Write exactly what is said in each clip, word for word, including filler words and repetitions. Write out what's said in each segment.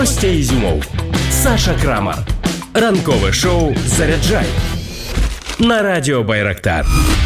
Костя Ізюмов, Саша Крамар. Ранкове шоу «Заряджай» на радіо Байрактар.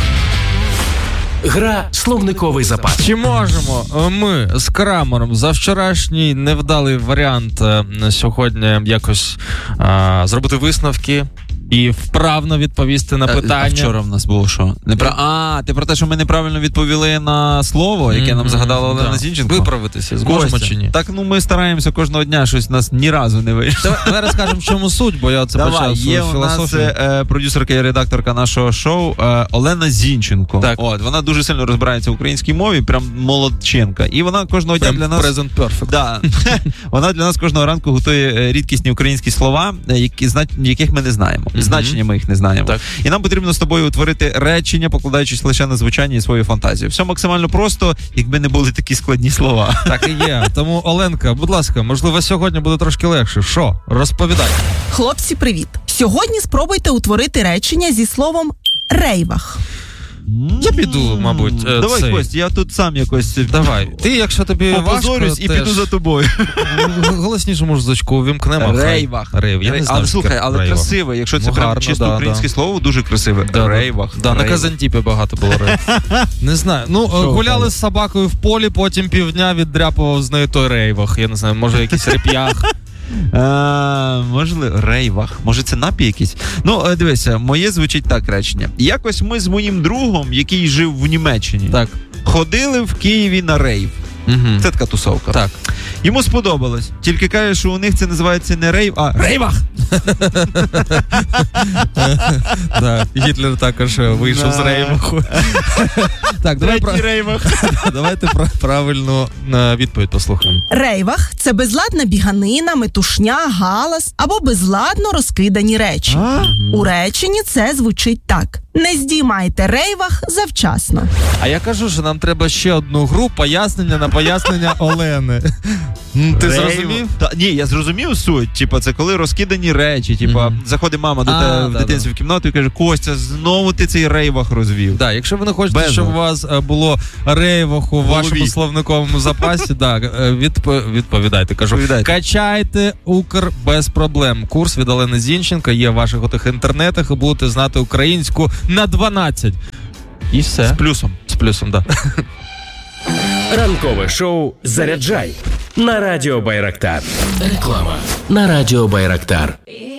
Гра «Словниковий запас». Чи можемо ми з Крамером за вчорашній невдалий варіант сьогодні якось а, зробити висновки і вправно відповісти на питання? А вчора в нас було що? Непра... А, ти про те, що ми неправильно відповіли на слово, яке mm-hmm. нам загадала Олена да. Зінченко? Виправитися, зможемо чи ні? Так, ну ми стараємося кожного дня, щось у нас ні разу не вийшло. Давай розкажемо, в чому суть, бо я це Давай, почав свою філософію. Є у нас е, продюсерка і редакторка нашого шоу е, Олена Зінченко. Так. От, вона дуже сильно розбирається в українській мові, прям молодчинка. І вона кожного дня прям для нас... Present perfect. Да. Вона для нас кожного ранку готує рідкісні українські слова, які, яких ми не знаємо. Mm-hmm. Значення ми їх не знаємо. Так. І нам потрібно з тобою утворити речення, покладаючись лише на звучання і свою фантазію. Все максимально просто, якби не були такі складні слова. Так і є. Тому, Оленка, будь ласка, можливо, сьогодні буде трошки легше. Що? Розповідай. Хлопці, привіт. Сьогодні спробуйте утворити речення зі словом «рейвах». Я піду, мабуть, Давай, цей. Кость, я тут сам якось... Давай. Ти, якщо тобі важко, попозорюсь і теж... піду за тобою. Голосніше музичку увімкнемо. Рейвах. Рейв. Я не знаю, але слухай, але рейвах. красиве. Якщо це Ну, прям гарно, чисто да, українське да. слово, дуже красиве. Да, Рейвах. Да, рейвах. на Казантіпі багато було рейв. Не знаю. Ну, Що гуляли там? з собакою в полі, потім півдня віддряпував з нею той рейвах. Я не знаю, може якийсь реп'ях. А, можливо, рейвах. Може це напій якийсь? Ну, дивися, моє звучить так речення. Якось ми з моїм другом, який жив в Німеччині, Так. ходили в Києві на рейв. Угу. Це така тусовка. Так. Йому сподобалось. Тільки каже, що у них це називається не рейв, а рейвах. Так, Гітлер також вийшов з рейваху. Так, Третій рейвах. давайте правильну відповідь послухаємо. Рейвах – це безладна біганина, метушня, галас або безладно розкидані речі. У реченні це звучить так. Не здіймайте рейвах завчасно. А я кажу, що нам треба ще одну гру пояснення на пояснення Олени. Ти Рейв. зрозумів? Та, ні, я зрозумів суть. Типа, це коли розкидані речі. Типа, Mm-hmm. заходить мама до А, тебе в да, дитинстві в кімнату і каже: Костя, знову ти цей рейвах розвів. Да, якщо ви не хочете, Безумовно. щоб у вас е, було рейвах у голові. вашому словниковому запасі, да, е, відп... відповідайте. Кажу, Відповідайте. Качайте Укр без проблем. Курс від Олени Зінченко є в ваших отих інтернетах, і будете знати українську на дванадцять. І все. З плюсом. З плюсом, да. Ранкове шоу «Заряджай» на радіо Байрактар. Реклама на радіо Байрактар.